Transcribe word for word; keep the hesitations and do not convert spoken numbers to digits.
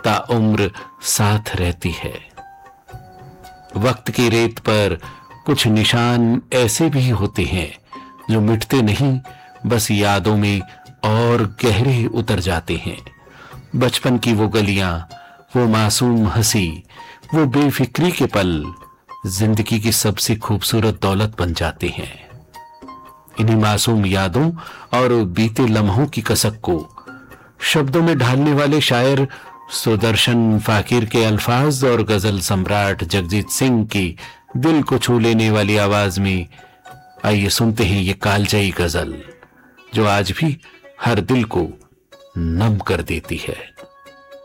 ताउम्र साथ रहती है। वक्त की रेत पर कुछ निशान ऐसे भी होते हैं जो मिटते नहीं, बस यादों में और गहरे उतर जाते हैं। बचपन की वो गलियां, वो मासूम हंसी, वो बेफिक्री के पल जिंदगी की सबसे खूबसूरत दौलत बन जाते हैं। इन्हीं मासूम यादों और बीते लम्हों की कसक को शब्दों में ढालने वाले शायर सुदर्शन फाकिर के अल्फाज और गजल सम्राट जगजीत सिंह की दिल को छू लेने वाली आवाज में आइए सुनते हैं ये कालजयी गजल जो आज भी हर दिल को नम कर देती है।